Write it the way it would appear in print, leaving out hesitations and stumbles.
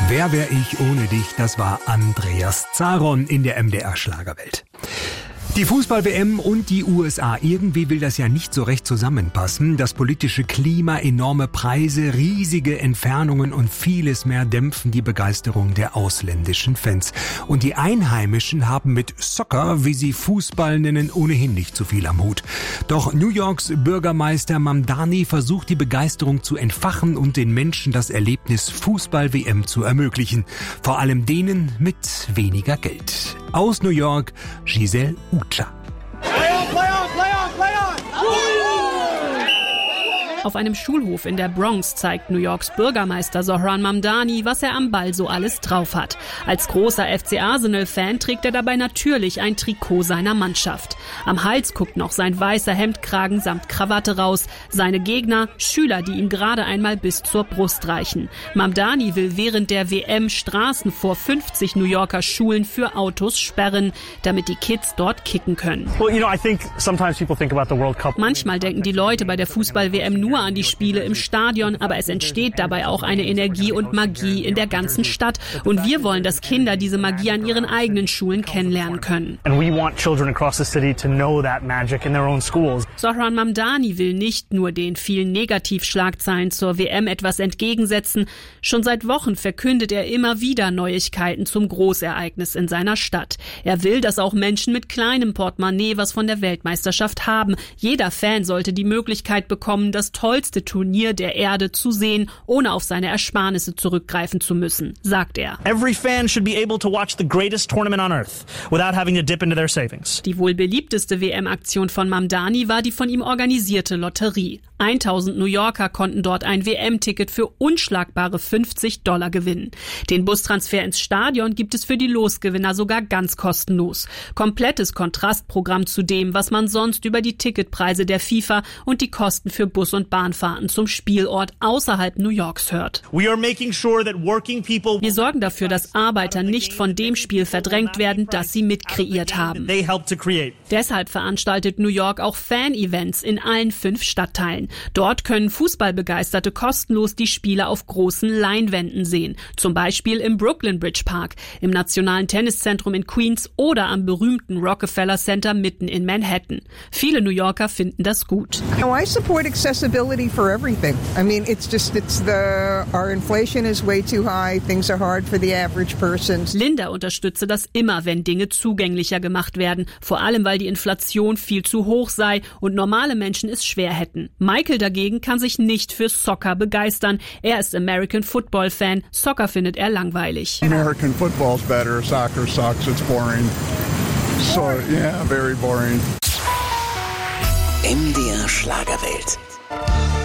Wer wär ich ohne dich? Das war Andreas Zaron in der MDR Schlagerwelt. Die Fußball-WM und die USA, irgendwie will das ja nicht so recht zusammenpassen. Das politische Klima, enorme Preise, riesige Entfernungen und vieles mehr dämpfen die Begeisterung der ausländischen Fans. Und die Einheimischen haben mit Soccer, wie sie Fußball nennen, ohnehin nicht so viel am Hut. Doch New Yorks Bürgermeister Mamdani versucht die Begeisterung zu entfachen und den Menschen das Erlebnis Fußball-WM zu ermöglichen. Vor allem denen mit weniger Geld. Aus New York, Giselle Ucha. Auf einem Schulhof in der Bronx zeigt New Yorks Bürgermeister Zohran Mamdani, was er am Ball so alles drauf hat. Als großer FC Arsenal-Fan trägt er dabei natürlich ein Trikot seiner Mannschaft. Am Hals guckt noch sein weißer Hemdkragen samt Krawatte raus. Seine Gegner, Schüler, die ihm gerade einmal bis zur Brust reichen. Mamdani will während der WM Straßen vor 50 New Yorker Schulen für Autos sperren, damit die Kids dort kicken können. Manchmal denken die Leute bei der Fußball-WM nur an die Spiele im Stadion, aber es entsteht dabei auch eine Energie und Magie in der ganzen Stadt. Und wir wollen, dass Kinder diese Magie an ihren eigenen Schulen kennenlernen können. Zohran Mamdani will nicht nur den vielen Negativschlagzeilen zur WM etwas entgegensetzen. Schon seit Wochen verkündet er immer wieder Neuigkeiten zum Großereignis in seiner Stadt. Er will, dass auch Menschen mit kleinem Portemonnaie was von der Weltmeisterschaft haben. Jeder Fan sollte die Möglichkeit bekommen, das tollste Turnier der Erde zu sehen, ohne auf seine Ersparnisse zurückgreifen zu müssen, sagt er. Every fan should be able to watch the greatest tournament on earth without having to dip into their savings. Die wohl beliebteste WM-Aktion von Mamdani war die von ihm organisierte Lotterie. 1000 New Yorker konnten dort ein WM-Ticket für unschlagbare $50 gewinnen. Den Bustransfer ins Stadion gibt es für die Losgewinner sogar ganz kostenlos. Komplettes Kontrastprogramm zu dem, was man sonst über die Ticketpreise der FIFA und die Kosten für Bus- und Bahnfahrten zum Spielort außerhalb New Yorks hört. Wir sorgen dafür, dass Arbeiter nicht von dem Spiel verdrängt werden, das sie mitkreiert haben. Deshalb veranstaltet New York auch Fan-Events in allen 5 Stadtteilen. Dort können Fußballbegeisterte kostenlos die Spiele auf großen Leinwänden sehen. Zum Beispiel im Brooklyn Bridge Park, im Nationalen Tenniszentrum in Queens oder am berühmten Rockefeller Center mitten in Manhattan. Viele New Yorker finden das gut. I support accessibility for everything. I mean, our inflation is way too high. Things are hard for the average person. Linda unterstütze das immer, wenn Dinge zugänglicher gemacht werden. Vor allem, weil die Inflation viel zu hoch sei und normale Menschen es schwer hätten. Michael dagegen kann sich nicht für Soccer begeistern. Er ist American Football Fan. Soccer findet er langweilig. American football's better. Soccer sucks. It's boring. So, yeah, very boring. MDR Schlagerwelt.